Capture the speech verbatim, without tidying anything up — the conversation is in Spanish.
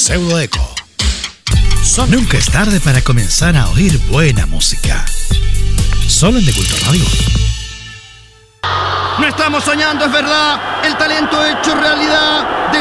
Pseudoeco. Nunca es tarde para comenzar a oír buena música. Solo en De Culto Radio. No estamos soñando, es verdad. El talento hecho realidad.